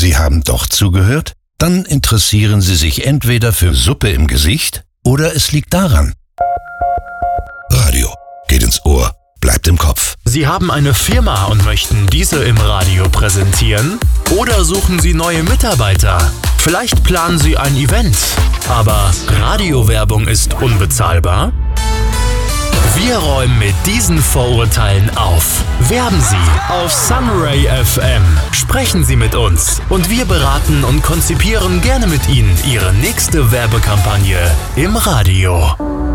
Sie haben doch zugehört? Dann interessieren Sie sich entweder für Suppe im Gesicht oder es liegt daran. Radio geht ins Ohr, bleibt im Kopf. Sie haben eine Firma und möchten diese im Radio präsentieren? Oder suchen Sie neue Mitarbeiter? Vielleicht planen Sie ein Event, aber Radiowerbung ist unbezahlbar? Wir räumen mit diesen Vorurteilen auf. Werben Sie auf Sunray FM. Sprechen Sie mit uns und wir beraten und konzipieren gerne mit Ihnen Ihre nächste Werbekampagne im Radio.